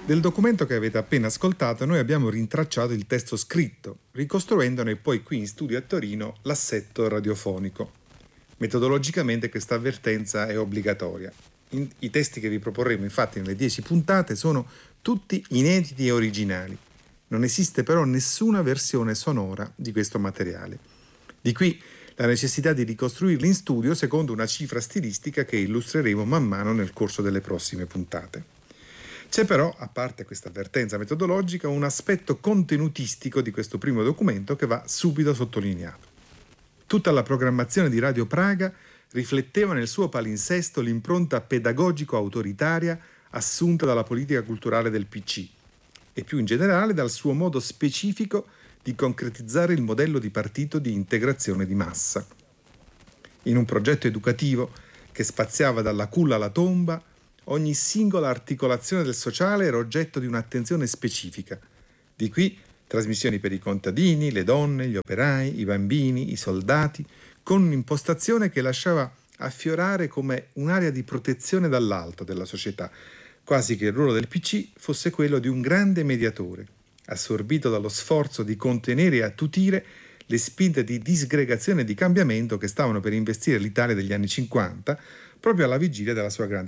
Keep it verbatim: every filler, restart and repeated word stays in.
Del documento che avete appena ascoltato noi abbiamo rintracciato il testo scritto, ricostruendone poi qui in studio a Torino l'assetto radiofonico. Metodologicamente questa avvertenza è obbligatoria. In, I testi che vi proporremo infatti nelle dieci puntate sono tutti inediti e originali. Non esiste però nessuna versione sonora di questo materiale. Di qui la necessità di ricostruirli in studio secondo una cifra stilistica che illustreremo man mano nel corso delle prossime puntate. C'è però, a parte questa avvertenza metodologica, un aspetto contenutistico di questo primo documento che va subito sottolineato. Tutta la programmazione di Radio Praga rifletteva nel suo palinsesto l'impronta pedagogico-autoritaria assunta dalla politica culturale del P C e più in generale dal suo modo specifico di concretizzare il modello di partito di integrazione di massa. In un progetto educativo che spaziava dalla culla alla tomba, ogni singola articolazione del sociale era oggetto di un'attenzione specifica. Di qui trasmissioni per i contadini, le donne, gli operai, i bambini, i soldati, con un'impostazione che lasciava affiorare come un'area di protezione dall'alto della società, quasi che il ruolo del P C fosse quello di un grande mediatore, assorbito dallo sforzo di contenere e attutire le spinte di disgregazione e di cambiamento che stavano per investire l'Italia degli anni cinquanta, proprio alla vigilia della sua grande